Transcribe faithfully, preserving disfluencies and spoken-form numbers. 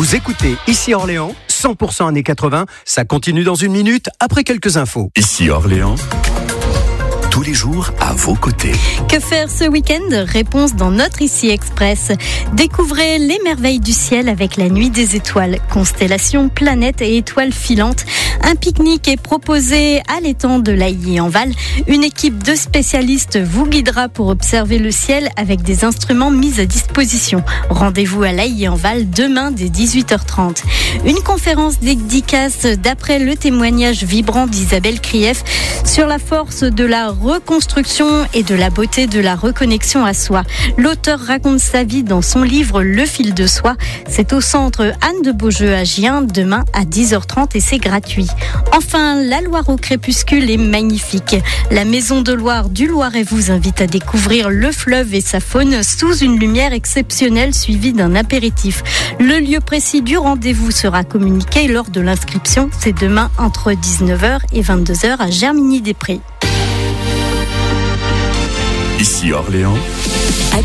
Vous écoutez Ici Orléans, cent pour cent années quatre-vingts, ça continue dans une minute après quelques infos. Ici Orléans, tous les jours à vos côtés. Que faire ce week-end ? Réponse dans notre Ici Express. Découvrez les merveilles du ciel avec la nuit des étoiles, constellations, planètes et étoiles filantes. Un pique-nique est proposé à l'étang de l'Ailly-en-Val. Une équipe de spécialistes vous guidera pour observer le ciel avec des instruments mis à disposition. Rendez-vous à l'Ailly-en-Val demain dès dix-huit heures trente. Une conférence dédicace d'après le témoignage vibrant d'Isabelle Krief sur la force de la reconstruction et de la beauté de la reconnexion à soi. L'auteur raconte sa vie dans son livre Le fil de soi. C'est au centre Anne de Beaujeu à Gien demain à dix heures trente et c'est gratuit. Enfin, la Loire au crépuscule est magnifique. La Maison de Loire du Loiret vous invite à découvrir le fleuve et sa faune sous une lumière exceptionnelle suivie d'un apéritif. Le lieu précis du rendez-vous sera communiqué lors de l'inscription. C'est demain entre dix-neuf heures et vingt-deux heures à Germigny-des-Prés. Ici Orléans.